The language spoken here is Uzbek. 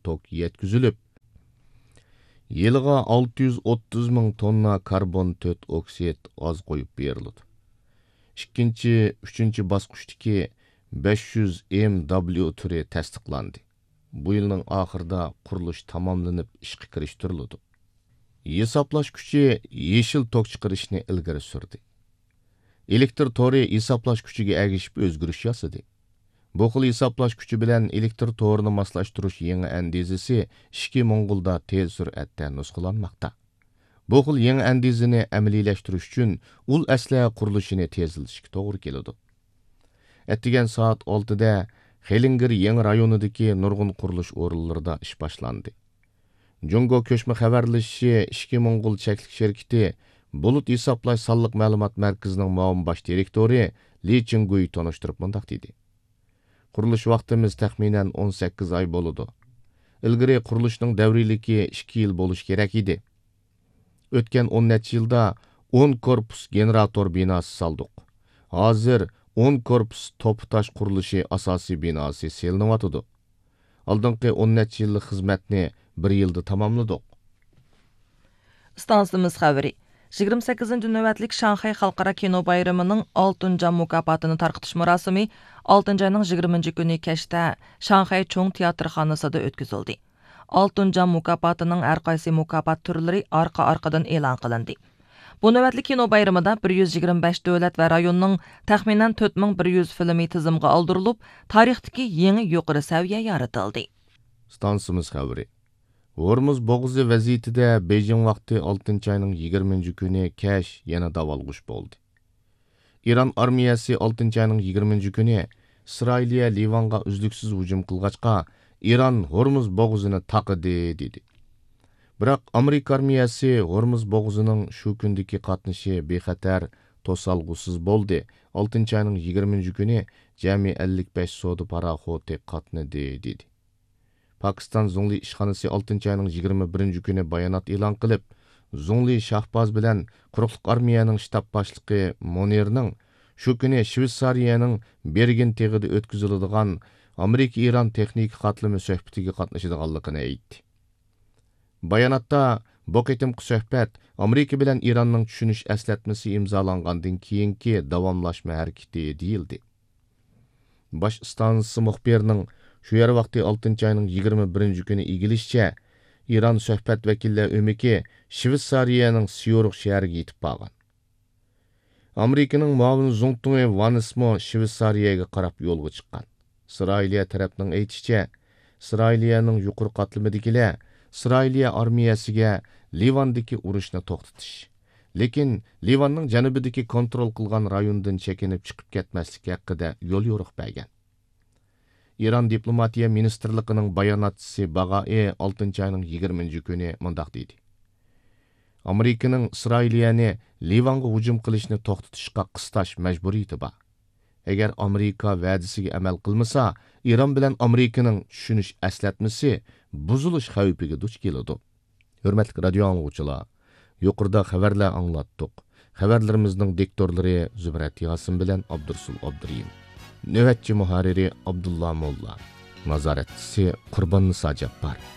tok yetkizilib, yiliga 630 ming tonna karbon 4 oksid az qo'yib berildi. Ikkinchi, uchinchi bosqichdagi 500 MW türü tasdiqlandi. Bu yilning oxirida qurilish tamomlanib ishga kirishtirildi. Hisoblash kuchi yeşil tok chiqarishni ilgari surdi. Elektr tori hisoblash kuchiga ergishib o'zgarish yasadi. Bu xil hisoblash kuchi bilan elektr torini moslashtirish yangi andizasi 2000 yilda tez sur'atda nusxalanmoqda. Bu xil yangi andizani amaliylashtirish uchun ul asliha qurilishini tezlashga to'g'ri keladi. Ertagan soat 6da Helingir yangi rayonidagi nurg'un qurilish o'rinlarida ish boshlandi. Jungo ko'chma xabarlashishi 2000 yil cheklik shirkati Bulut hisoblash sonliq ma'lumot markazining muavin bosh direktori Li Chingui tanishtirib mundaq dedi. Qurilish vaqtimiz taxminan 18 oy bo'ladi. Ilgari qurilishning davriyligi 2 yil bo'lish kerak edi. O'tgan 10 necha yilda 10 korpus generator binosi saldik. Hozir 10 korpus to'ptash qurilishi asosiy binosi selinyotdi. Oldingi 10 necha yillik xizmatni 1 yilda tamomladik. Stansimiz xabari 28 navbatlik Shanxay Xalqaro kino bayramining Oltin Jam mukofotini tarqitish marosimi 6 ayning 20 kuni kechda Shanxay Cho'ng teatrxonasida o'tkazildi. Oltin Jam mukofotining har qaysi mukofot turlari orqa-orqadan e'lon qilindi. Bu navbatlik kino bayramida 125 davlat va rayonning taxminan 4100 filmi tizimga oldirilib, tarixdagi yangi yuqori saviya yaratildi. Stansimiz xabari Hormuz bo'g'zi vaziyatida Beijing vaqti 6 ayning 20 kuni kech yana davolg'ish bo'ldi. Iran armiyasi 6 ayning 20 kuni Isroiliya Livanga uzluksiz hujum qilgachqa Iran Hormuz bo'g'zini taqidi dedi. Biroq Amerika armiyasi Hormuz bo'g'zining shu kundagi qatnashi bexatar to'salg'usiz bo'ldi. 6 ayning 20 kuni jami 55 soda paraxoti qatnadi dedi. Pakistan Zungli ishxonasi 6 ayning 21 kuni bayonot e'lon qilib, Zungli Shahboz bilan quruqliq armiyaning shtab boshlig'i Monirning shu kuni Shveysariyaning Bergen teg'ida o'tkaziladigan Amerika-Iran texnik qatlami suhbatiga qatnashadiganligini aytdi. Bayonotda bu qitimqi suhbat Amerika bilan Iranning tushunish eslatmasi imzolangandan keyingi davomlashma harakati deyildi. Bosh stansiya muxbirining shu yer vaqti 6 ayning 21 kuni egilishicha Iran suhbat vakillari o'miki Shveysariyaning Syorux shahriga yetib borgan. Amerikaning muavin Zongtungi Vanismo Shveysariyaga qarab yo'lga chiqqan. Isroiliya tarafning aytishicha, Isroiliyaning yuqori qatlamidagilar Isroiliya armiyasiga Livandagi urushni to'xtatish, lekin Livanning janubidagi kontrol qilgan rayondan chekinib chiqib ketmaslik haqida yo'l yo'riq bergan. İran Diplomatiya Ministerligining bayonotchisi Bag'ai 6 ayning 20 kuni mundaq dedi. Amerikaning Isroiliyani Livanga hujum qilishni to'xtatishga qistash majburiyati bor. Agar Amerika va'dasiga amal qilmasa, Iran bilan Amerikaning tushunish eslatmasi buzilish xavfiga duch keladi. Hurmatli radio anglovchilar, yuqorida xabarlar anglatdik. Xabarlarimizning diktorlari Zubrat Yasin bilan Abdursul Abduriyim. Növətçi muhariri Abdullah Molla, nazaretçisi Qurban Nisa Jabbari.